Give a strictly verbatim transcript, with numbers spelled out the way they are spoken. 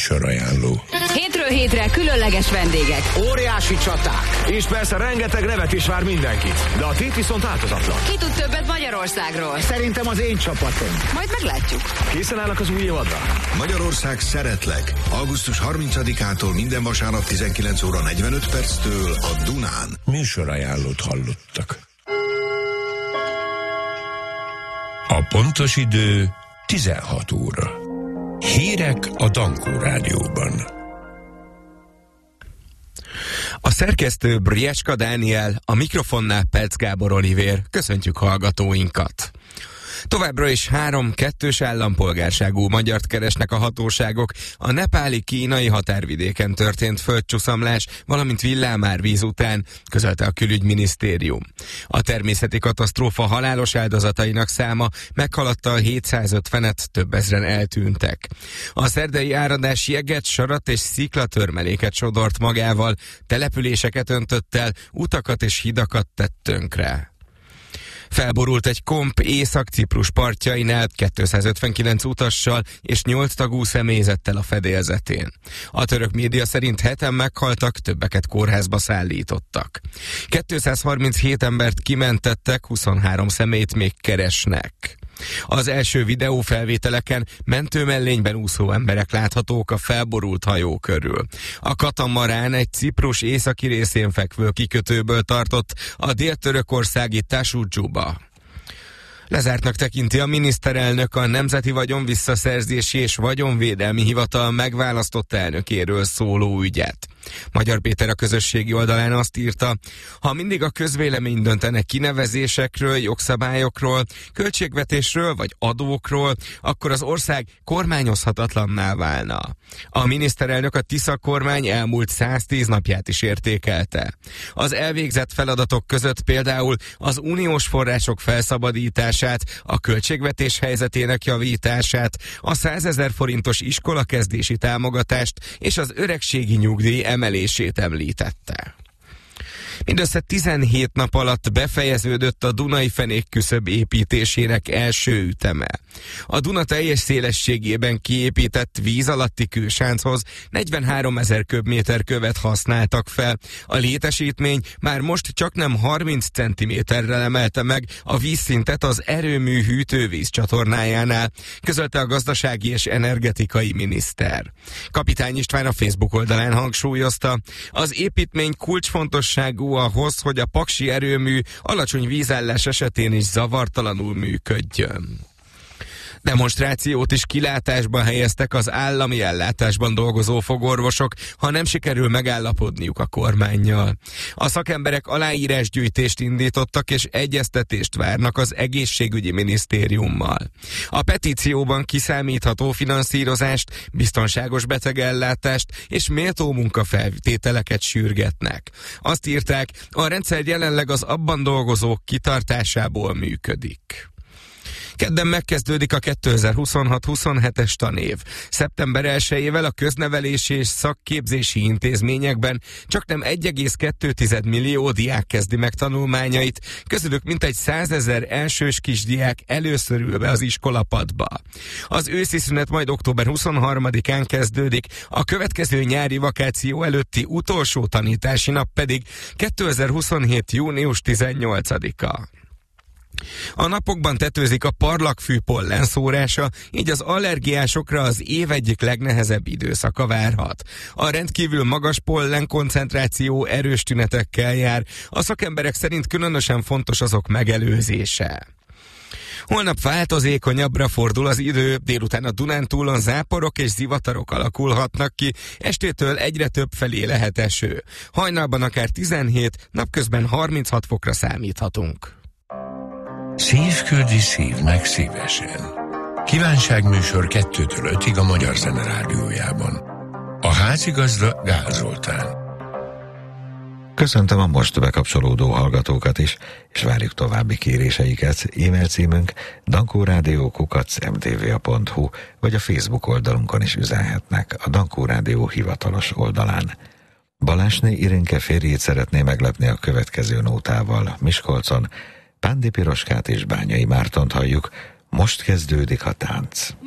Műsorajánló. Hétről hétre különleges vendégek. Óriási csaták. És persze rengeteg nevetés vár mindenkit. De a tét viszont változatlan. Ki tud többet Magyarországról? Szerintem az én csapatom. Majd meglátjuk. Készen állnak az új évadra? Magyarország szeretlek. augusztus harmincadikától minden vasárnap tizenkilenc óra negyvenöt perctől a Dunán. Műsorajánlót hallottak. A pontos idő tizenhat óra. Hírek a Dankó Rádióban. A szerkesztő Brieska Dániel, a mikrofonnál Perc Gábor Olivér. Köszöntjük hallgatóinkat! Továbbra is három kettős állampolgárságú magyart keresnek a hatóságok a nepáli-kínai határvidéken történt földcsuszamlás, valamint villámárvíz után, közölte a külügyminisztérium. A természeti katasztrófa halálos áldozatainak száma meghaladta a hétszázötvenet, több ezren eltűntek. A szerdai áradás jeget, sarat és sziklatörmeléket sodort magával, településeket öntött el, utakat és hidakat tett tönkre. Felborult egy komp Észak-Ciprus partjainál kétszázötvenkilenc utassal és nyolc tagú személyzettel a fedélzetén. A török média szerint heten meghaltak, többeket kórházba szállítottak. kétszázharminchét embert kimentettek, huszonhárom személyt még keresnek. Az első videófelvételeken mentőmellényben úszó emberek láthatók a felborult hajó körül. A katamarán egy Ciprus északi részén fekvő kikötőből tartott a dél-törökországi Tasudzsuba. Lezártnak tekinti a miniszterelnök a Nemzeti Vagyonvisszaszerzési és Vagyonvédelmi Hivatal megválasztott elnökéről szóló ügyet. Magyar Péter a közösségi oldalán azt írta, ha mindig a közvélemény döntene kinevezésekről, jogszabályokról, költségvetésről vagy adókról, akkor az ország kormányozhatatlanná válna. A miniszterelnök a Tisza kormány elmúlt száztíz napját is értékelte. Az elvégzett feladatok között például az uniós források felszabadítását, a költségvetés helyzetének javítását, a százezer forintos iskolakezdési támogatást és az öregségi nyugdíj emelését említette. Mindössze tizenhét nap alatt befejeződött a Dunai fenék küszöb építésének első üteme. A Duna teljes szélességében kiépített víz alatti külsánchoz negyvenháromezer köbméter követ használtak fel. A létesítmény már most csaknem harminc centiméterrel emelte meg a vízszintet az erőmű hűtővíz csatornájánál, közölte a gazdasági és energetikai miniszter. Kapitány István a Facebook oldalán hangsúlyozta, az építmény kulcsfontosságú ahhoz, hogy a paksi erőmű alacsony vízállás esetén is zavartalanul működjön. Demonstrációt is kilátásba helyeztek az állami ellátásban dolgozó fogorvosok, ha nem sikerül megállapodniuk a kormánnyal. A szakemberek aláírásgyűjtést indítottak és egyeztetést várnak az egészségügyi minisztériummal. A petícióban kiszámítható finanszírozást, biztonságos betegellátást és méltó munkafeltételeket sürgetnek. Azt írták, a rendszer jelenleg az abban dolgozók kitartásából működik. Kedden megkezdődik a kétezer-huszonhat huszonhetes tanév. Szeptember elsejével a köznevelési és szakképzési intézményekben csaknem egy egész kettő millió diák kezdi meg tanulmányait, közülük mintegy százezer elsős kisdiák először ül be az iskolapadba. Az őszi szünet majd október huszonharmadikán kezdődik, a következő nyári vakáció előtti utolsó tanítási nap pedig kétezer-huszonhét június tizennyolcadika. A napokban tetőzik a parlagfű pollenszórása, így az allergiásokra az év egyik legnehezebb időszaka várhat. A rendkívül magas pollen koncentráció erős tünetekkel jár, a szakemberek szerint különösen fontos azok megelőzése. Holnap változékonyabbra fordul az idő, délután a Dunántúlon záporok és zivatarok alakulhatnak ki, estétől egyre több felé lehet eső. Hajnalban akár tizenhét, napközben harminchat fokra számíthatunk. Szívküldi szívnek szívesen. Kívánságműsor kettőtől ötig a Magyar Zene Rádiójában. A házigazda Gál Zoltán. Köszöntöm a most bekapcsolódó hallgatókat is, és várjuk további kéréseiket. E-mail címünk dankórádió kukac em té vé á pont hu, vagy a Facebook oldalunkon is üzenhetnek, a Dankó Rádió hivatalos oldalán. Balázsné Irénke férjét szeretné meglepni a következő nótával. Miskolcon Pándi Piroskát és Bányai Mártont halljuk, most kezdődik a tánc.